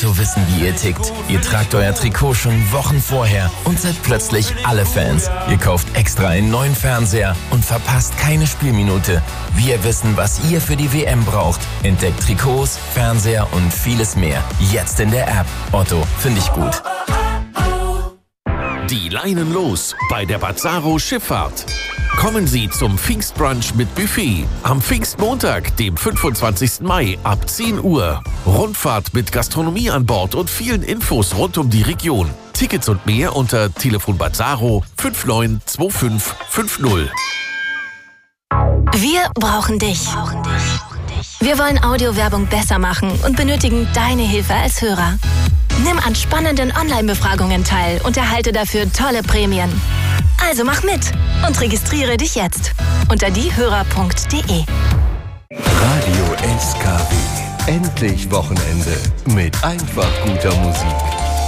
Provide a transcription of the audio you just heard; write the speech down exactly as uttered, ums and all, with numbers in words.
Otto wissen, wie ihr tickt. Ihr tragt euer Trikot schon Wochen vorher und seid plötzlich alle Fans. Ihr kauft extra einen neuen Fernseher und verpasst keine Spielminute. Wir wissen, was ihr für die W M braucht. Entdeckt Trikots, Fernseher und vieles mehr. Jetzt in der App. Otto, finde ich gut. Die Leinen los bei der Bazzaro Schifffahrt. Kommen Sie zum Pfingstbrunch mit Buffet am Pfingstmontag, dem fünfundzwanzigsten Mai ab zehn Uhr. Rundfahrt mit Gastronomie an Bord und vielen Infos rund um die Region. Tickets und mehr unter Telefon Bazzaro fünf neun zwei fünf fünf null. Wir brauchen dich. Wir wollen Audiowerbung besser machen und benötigen deine Hilfe als Hörer. Nimm an spannenden Online-Befragungen teil und erhalte dafür tolle Prämien. Also mach mit und registriere dich jetzt unter diehörer punkt de. Radio S K W. Endlich Wochenende mit einfach guter Musik.